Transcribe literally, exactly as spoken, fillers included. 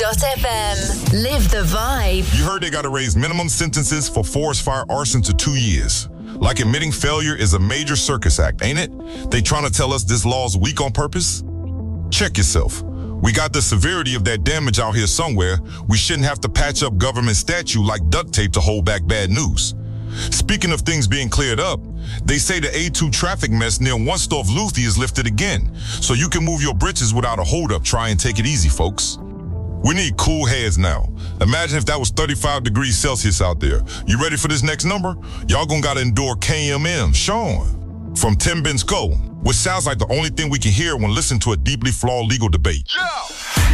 dot f m. Live the vibe. You heard they gotta raise minimum sentences for forest fire arson to two years. Like admitting failure is a major circus act, ain't it? They trying to tell us this law's weak on purpose? Check yourself. We got the severity of that damage out here somewhere. We shouldn't have to patch up government statute like duct tape to hold back bad news. Speaking of things being cleared up, they say the A two traffic mess near One-Stove Luthi is lifted again, so you can move your britches without a holdup. Try and take it easy, folks. We need cool heads now. Imagine if that was thirty-five degrees Celsius out there. You ready for this next number? Y'all gonna gotta endure K M M, Sean, from Tim Bensko, which sounds like the only thing we can hear when listening to a deeply flawed legal debate. Yeah.